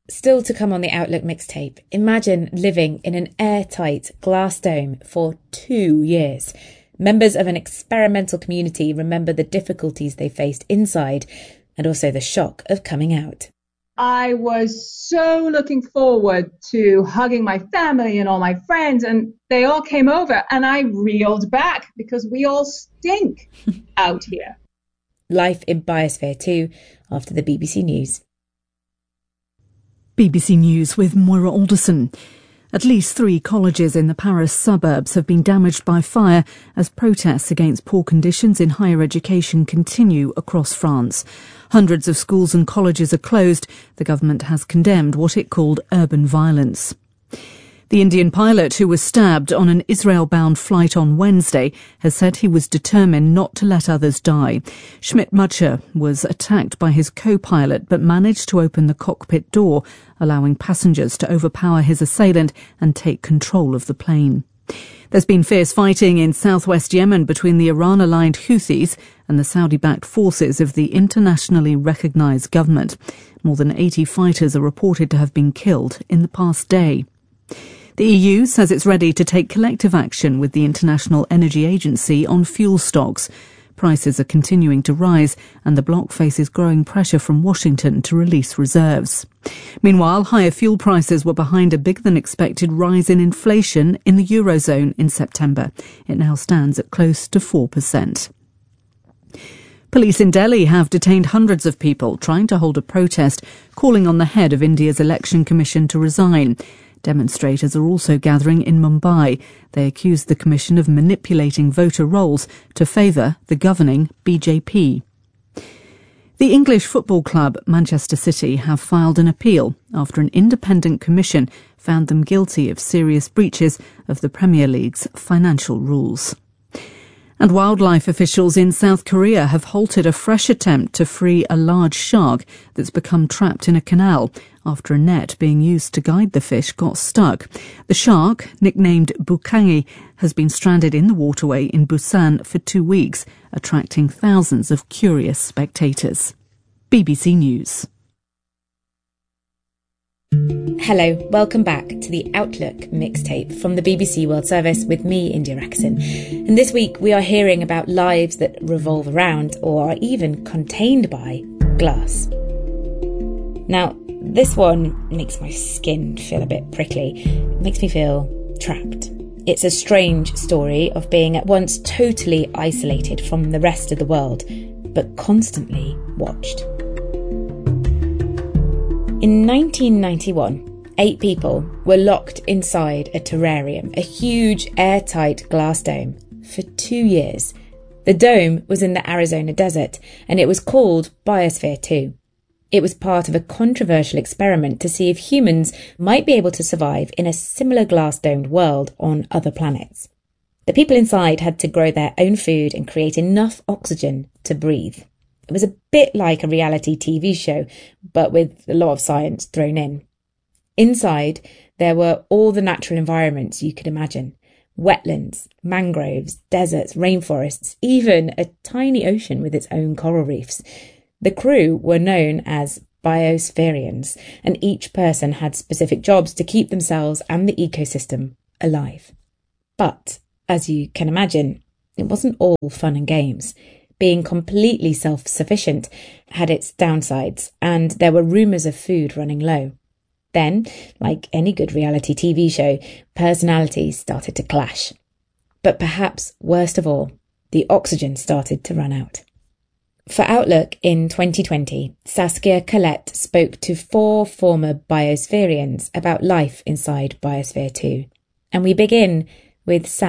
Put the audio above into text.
Still to come on the Outlook mixtape, imagine living in an airtight glass dome for 2 years. Members of an experimental community remember the difficulties they faced inside and also the shock of coming out. I was so looking forward to hugging my family and all my friends, and they all came over and I reeled back because we all stink out here. Life in Biosphere 2 after the BBC News. BBC News with Moira Alderson. At least 3 colleges in the Paris suburbs have been damaged by fire as protests against poor conditions in higher education continue across France. Hundreds of schools and colleges are closed. The government has condemned what it called urban violence. The Indian pilot who was stabbed on an Israel-bound flight on Wednesday has said he was determined not to let others die. Schmidt Mutcher was attacked by his co-pilot but managed to open the cockpit door, allowing passengers to overpower his assailant and take control of the plane. There's been fierce fighting in southwest Yemen between the Iran-aligned Houthis and the Saudi-backed forces of the internationally recognised government. More than 80 fighters are reported to have been killed in the past day. The EU says it's ready to take collective action with the International Energy Agency on fuel stocks. Prices are continuing to rise and the bloc faces growing pressure from Washington to release reserves. Meanwhile, higher fuel prices were behind a bigger-than-expected rise in inflation in the Eurozone in September. It now stands at close to 4%. Police in Delhi have detained hundreds of people trying to hold a protest calling on the head of India's election commission to resign. Demonstrators are also gathering in Mumbai. They accuse the commission of manipulating voter rolls to favour the governing BJP. The English football club Manchester City have filed an appeal after an independent commission found them guilty of serious breaches of the Premier League's financial rules. And wildlife officials in South Korea have halted a fresh attempt to free a large shark that's become trapped in a canal after a net being used to guide the fish got stuck. The shark, nicknamed Bukangi, has been stranded in the waterway in Busan for 2 weeks, attracting thousands of curious spectators. BBC News. Hello, welcome back to the Outlook mixtape from the BBC World Service with me, India Rakison. And this week we are hearing about lives that revolve around or are even contained by glass. Now, this one makes my skin feel a bit prickly. It makes me feel trapped. It's a strange story of being at once totally isolated from the rest of the world, but constantly watched. In 1991, 8 people were locked inside a terrarium, a huge airtight glass dome, for 2 years. The dome was in the Arizona desert, and it was called Biosphere 2. It was part of a controversial experiment to see if humans might be able to survive in a similar glass-domed world on other planets. The people inside had to grow their own food and create enough oxygen to breathe. It was a bit like a reality TV show, but with a lot of science thrown in. Inside, there were all the natural environments you could imagine. Wetlands, mangroves, deserts, rainforests, even a tiny ocean with its own coral reefs. The crew were known as biospherians, and each person had specific jobs to keep themselves and the ecosystem alive. But, as you can imagine, it wasn't all fun and games. Being completely self-sufficient had its downsides, and there were rumours of food running low. Then, like any good reality TV show, personalities started to clash. But perhaps worst of all, the oxygen started to run out. For Outlook in 2020, Saskia Collette spoke to 4 former biospherians about life inside Biosphere 2. And we begin with